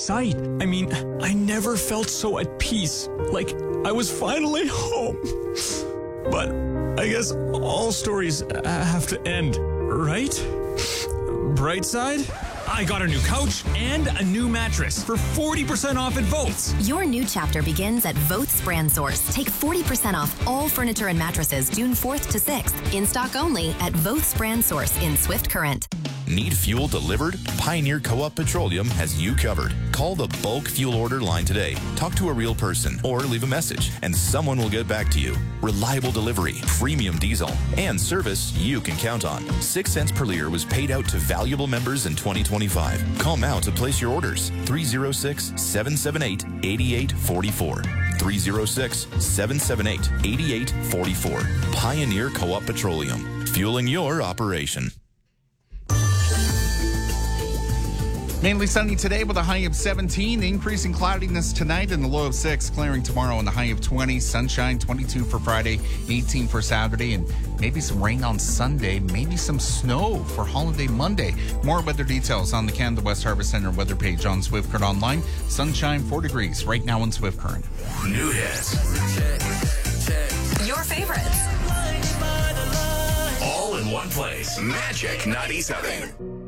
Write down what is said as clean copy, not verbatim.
sight. I mean, I never felt so at peace, like I was finally home. But I guess all stories have to end, right? Bright side? I got a new couch and a new mattress for 40% off at Votes. Your new chapter begins at Votes Brand Source. Take 40% off all furniture and mattresses June 4th to 6th. In stock only at Votes Brand Source in Swift Current. Need fuel delivered? Pioneer Co-op Petroleum has you covered. Call the bulk fuel order line today. Talk to a real person or leave a message and someone will get back to you. Reliable delivery, premium diesel, and service you can count on. 6 cents per liter was paid out to valuable members in 2025. Call now to place your orders. 306-778-8844. 306-778-8844. Pioneer Co-op Petroleum. Fueling your operation. Mainly sunny today with a high of 17. Increasing cloudiness tonight and the low of 6. Clearing tomorrow and the high of 20. Sunshine 22 for Friday, 18 for Saturday, and maybe some rain on Sunday. Maybe some snow for holiday Monday. More weather details on the Canada West Harvest Center weather page on Swift Current Online. Sunshine 4 degrees right now in Swift Current. New hits. Your favorites. All in one place. Magic 97.